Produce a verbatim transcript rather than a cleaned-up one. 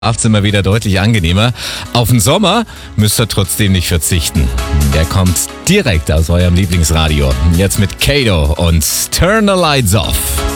Schlafzimmer wieder deutlich angenehmer. Auf den Sommer müsst ihr trotzdem nicht verzichten. Der kommt direkt aus eurem Lieblingsradio. Jetzt mit Kato und Turn the Lights Off.